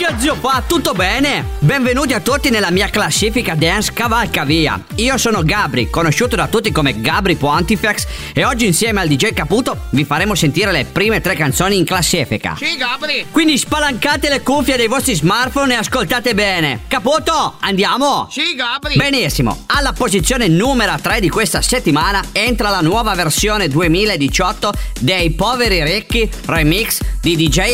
Ciao zio Fa, tutto bene? Benvenuti a tutti nella mia classifica Dance Cavalcavia. Io sono Gabri, conosciuto da tutti come Gabri Pontifex, e oggi insieme al DJ Caputo vi faremo sentire le prime 3 canzoni in classifica. Sì, Gabri! Quindi spalancate le cuffie dei vostri smartphone e ascoltate bene. Caputo, andiamo? Sì, Gabri! Benissimo, alla posizione numero 3 di questa settimana entra la nuova versione 2018 dei Poveri Ricchi remix di DJ